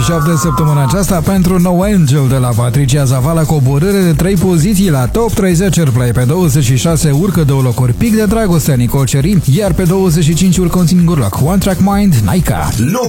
27 săptămâna aceasta pentru No Angel de la Patricia Zavala, coborâre de 3 poziții la Top 30 Airplay. Pe 26 urcă 2 locuri, Pic de Dragoste, Nicole Cherry, iar pe 25 urcă un singur loc, One Track Mind, Naika.